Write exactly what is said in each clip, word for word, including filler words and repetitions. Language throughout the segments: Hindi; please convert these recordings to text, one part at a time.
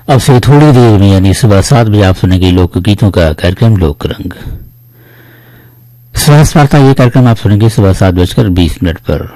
अब से थोड़ी देर में यानी सुबह सात बजे आप सुनेंगे लोकगीतों का कार्यक्रम लोक रंग। स्वास्थ्य वार्ता ये कार्यक्रम आप सुनेंगे सुबह सात बजकर बीस मिनट पर।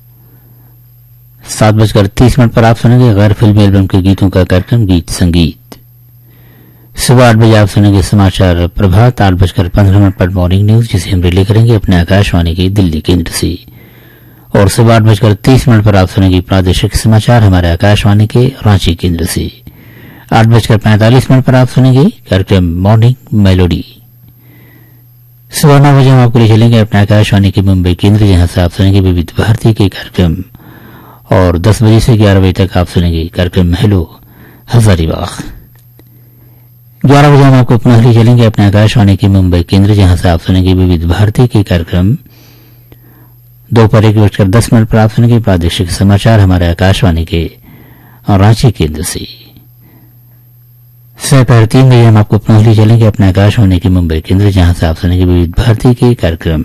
सात बजकर तीस मिनट पर आप सुनेंगे गैर फिल्मी एल्बम के गीतों का कार्यक्रम गीत संगीत। सुबह आठ बजे आप सुनेंगे समाचार प्रभात। आठ बजकर पंद्रह मिनट पर मॉर्निंग न्यूज, जिसे हम रिले करेंगे अपने आकाशवाणी के दिल्ली केंद्र से। और सुबह आठ बजकर तीस मिनट पर आप सुनेंगे प्रादेशिक समाचार हमारे आकाशवाणी के रांची केंद्र से। आठ बजकर पैंतालीस मिनट पर आप सुनेंगे कार्यक्रम मॉर्निंग मेलोडी। सुबह नौ बजे हम आपको ले चलेंगे अपने आकाशवाणी के मुंबई केंद्र, जहां से आप सुनेंगे विविध भारती के कार्यक्रम। और दस बजे से ग्यारह बजे तक आप सुनेंगे कार्यक्रम हेलो हजारीबाग। ग्यारह बजे हम आपको पुनः ले चलेंगे अपने आकाशवाणी के मुंबई केंद्र, जहां से आप सुनेंगे विविध भारती के कार्यक्रम। दोपहर एक बजकर दस मिनट पर आप सुनेंगे प्रादेशिक समाचार हमारे आकाशवाणी के रांची केंद्र से। दोपहर तीन बजे हम आपको पुनः ले चलेंगे अपने आकाशवाणी के मुंबई केंद्र, जहां से आप सुनेंगे विविध भारती के कार्यक्रम।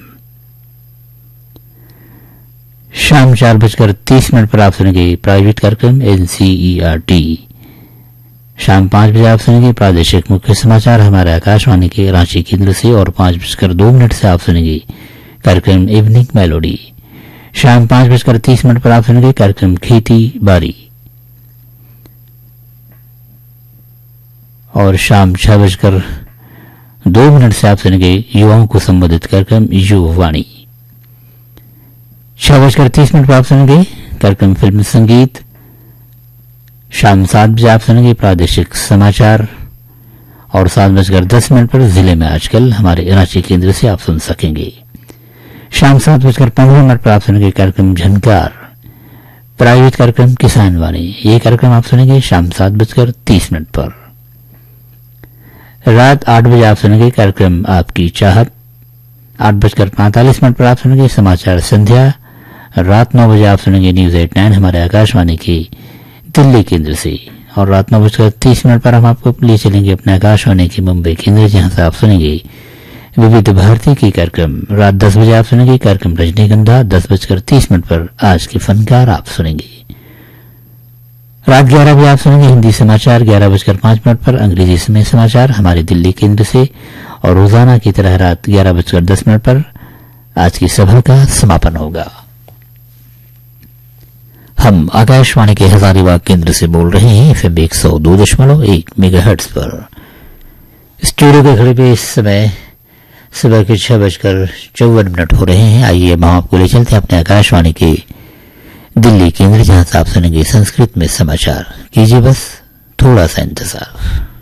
शाम चार बजकर तीस मिनट पर आप सुनेंगे प्राइवेट कार्यक्रम एनसीईआरटी। शाम पांच बजे आप सुनेंगे प्रादेशिक मुख्य समाचार हमारे आकाशवाणी के रांची केंद्र से। और पांच बजकर दो मिनट से आप सुनेंगे कार्यक्रम इवनिंग मेलोडी। शाम पांच बजकर तीस मिनट पर आप सुनेंगे कार्यक्रम खेती बारी। और शाम छह बजकर दो मिनट से आप सुनेंगे युवाओं को संबोधित कार्यक्रम युवावाणी। छह बजकर तीस मिनट पर आप सुनेंगे कार्यक्रम फिल्म संगीत। शाम सात बजे आप सुनेंगे प्रादेशिक समाचार। और सात बजकर दस मिनट पर जिले में आजकल हमारे रांची केंद्र से आप सुन सकेंगे। शाम सात बजकर पंद्रह मिनट पर आप सुनेंगे कार्यक्रम झनकार, प्राइवेट कार्यक्रम किसान वाणी। ये कार्यक्रम आप सुनेंगे शाम सात बजकर तीस मिनट पर। रात आठ बजे आप सुनेंगे कार्यक्रम आपकी चाहत। आठ बजकर पैंतालीस मिनट पर आप सुनेंगे समाचार संध्या। रात नौ बजे आप सुनेंगे न्यूज एट नाइन हमारे आकाशवाणी के दिल्ली केंद्र से। और रात नौ बजकर तीस मिनट पर हम आपको ले चलेंगे अपने आकाशवाणी के मुंबई केंद्र, जहां से आप सुनेंगे विविध भारती के कार्यक्रम। रात दस बजे आप सुनेंगे कार्यक्रम रजनीगंधा। दस बजकर तीस मिनट पर आज के फनकार आप सुनेंगे। रात ग्यारह बजे आप सुनेंगे हिंदी समाचार। ग्यारह बजकर पांच मिनट पर अंग्रेजी समय समाचार हमारे दिल्ली केंद्र से। और रोजाना की तरह रात ग्यारह बजकर दस मिनट पर आज की सभा का समापन होगा। हम आकाशवाणी के हजारीबाग केंद्र से बोल रहे हैं एफएम एक सौ दो दशमलव एक मेगाहर्ट्ज पर। स्टूडियो के घड़ी पे इस समय सुबह के छह बजकर चौवन मिनट हो रहे हैं। आइए हम आपको ले चलते हैं अपने आकाशवाणी के दिल्ली केंद्र, जहां से आप सुनेंगे संस्कृत में समाचार। कीजिए बस थोड़ा सा इंतजार।